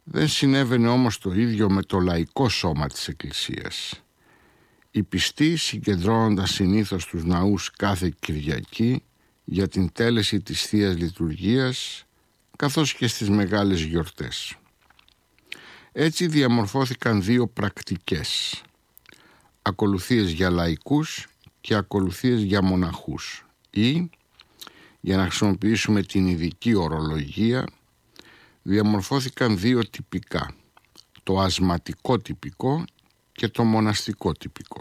Δεν συνέβαινε όμως το ίδιο με το λαϊκό σώμα της Εκκλησίας. Οι πιστοί, συγκεντρώνοντας συνήθως τους ναούς κάθε Κυριακή για την τέλεση της Θείας Λειτουργίας, καθώς και στις μεγάλες γιορτές. Έτσι διαμορφώθηκαν δύο πρακτικές: ακολουθίες για λαϊκούς και ακολουθίες για μοναχούς, ή, για να χρησιμοποιήσουμε την ειδική ορολογία, διαμορφώθηκαν δύο τυπικά: το ασματικό τυπικό και το μοναστικό τυπικό.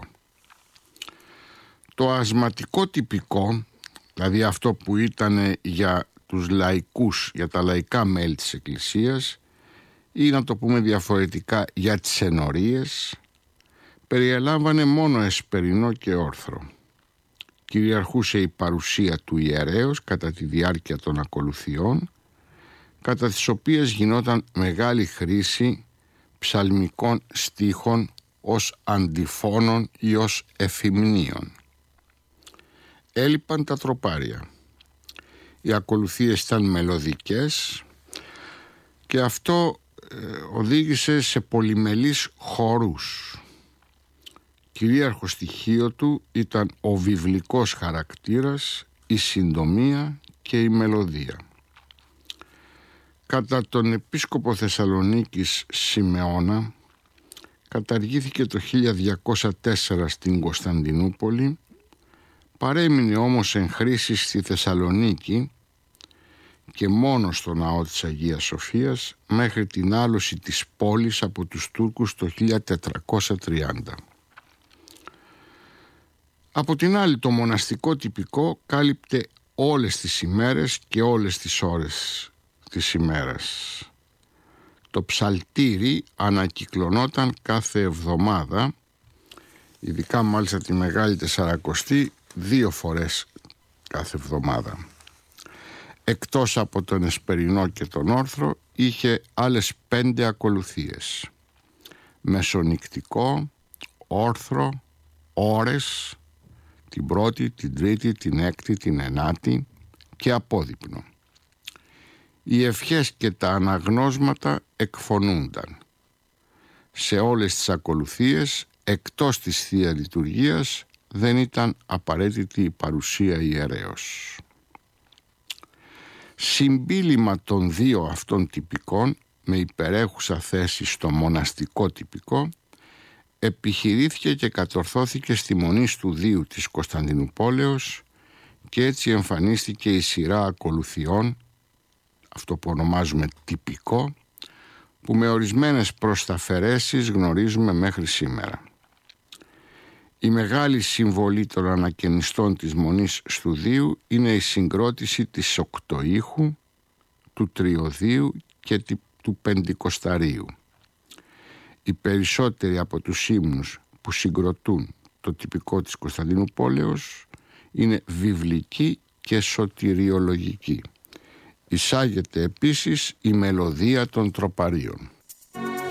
Το ασματικό τυπικό, δηλαδή αυτό που ήταν για τους λαϊκούς, για τα λαϊκά μέλη της Εκκλησίας, ή να το πούμε διαφορετικά για τις ενορίες, περιελάμβανε μόνο εσπερινό και όρθρο. Κυριαρχούσε η παρουσία του ιερέως κατά τη διάρκεια των ακολουθιών, κατά τις οποίες γινόταν μεγάλη χρήση ψαλμικών στίχων ως αντιφώνων ή ως εφημνίων. Έλειπαν τα τροπάρια. Οι ακολουθίες ήταν μελωδικές και αυτό οδήγησε σε πολυμελείς χορούς. Κυρίαρχο στοιχείο του ήταν ο βιβλικός χαρακτήρας, η συντομία και η μελωδία. Κατά τον επίσκοπο Θεσσαλονίκης Σιμεώνα, καταργήθηκε το 1204 στην Κωνσταντινούπολη, παρέμεινε όμως εν χρήση στη Θεσσαλονίκη και μόνο στο ναό της Αγίας Σοφίας μέχρι την άλωση της πόλης από τους Τούρκους το 1430. Από την άλλη, το μοναστικό τυπικό κάλυπτε όλες τις ημέρες και όλες τις ώρες της ημέρας. Το ψαλτήρι ανακυκλωνόταν κάθε εβδομάδα, ειδικά μάλιστα τη Μεγάλη Τεσσαρακοστή, 2 φορές κάθε εβδομάδα. Εκτός από τον εσπερινό και τον όρθρο, είχε άλλες 5 ακολουθίες: μεσονυκτικό, όρθρο, ώρες, την πρώτη, την τρίτη, την έκτη, την ενάτη και απόδειπνο. Οι ευχές και τα αναγνώσματα εκφωνούνταν. Σε όλες τις ακολουθίες, εκτός της Θείας Λειτουργίας, δεν ήταν απαραίτητη η παρουσία ιερέως. Συμπίλημα των δύο αυτών τυπικών με υπερέχουσα θέση στο μοναστικό τυπικό επιχειρήθηκε και κατορθώθηκε στη Μονή Στουδίου της Κωνσταντινουπόλεως και έτσι εμφανίστηκε η σειρά ακολουθιών, αυτό που ονομάζουμε τυπικό, που με ορισμένες προσταφαιρέσεις γνωρίζουμε μέχρι σήμερα. Η μεγάλη συμβολή των ανακαινιστών της Μονής Στουδίου είναι η συγκρότηση της οκτωήχου, του τριωδίου και του πεντηκοσταρίου. Οι περισσότεροι από τους ύμνους που συγκροτούν το τυπικό της Κωνσταντινουπόλεως είναι βιβλικοί και σωτηριολογικοί. Εισάγεται επίσης η μελωδία των τροπαρίων.